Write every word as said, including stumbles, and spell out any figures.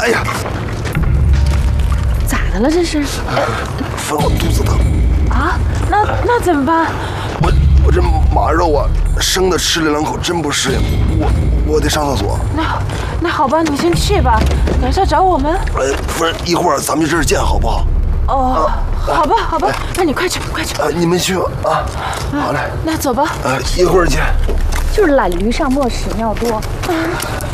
哎呀， 咋的了这是？ 夫人，我肚子疼。 啊，那那怎么办？ 我我这马肉啊，生的吃了两口真不适应，我我得上厕所。 那那好吧，你先去吧，等下找我们。 哎，夫人，一会儿咱们这儿见，好不好？ 哦，好吧，好吧，那你快去，快去。 啊，你们去吧啊。好嘞， 那走吧。 啊，一会儿见。 就是懒驴上磨屎尿多。